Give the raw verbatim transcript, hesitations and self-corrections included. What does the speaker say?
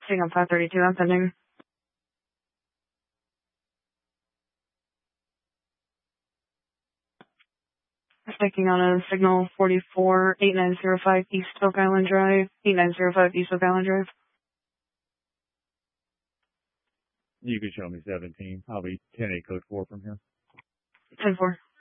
Seeing on five thirty-two, I'm pending. Taking on a signal forty-four, eight nine zero five East Oak Island Drive, eight nine zero five East Oak Island Drive. You can show me seventeen. I'll be ten eight code four from here. ten four.